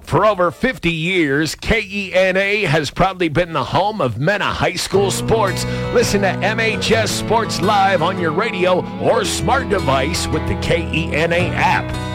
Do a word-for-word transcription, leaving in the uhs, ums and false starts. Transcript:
For over fifty years, K E N A has proudly been the home of Mena High School sports. Listen to M H S Sports Live on your radio or smart device with the K E N A app.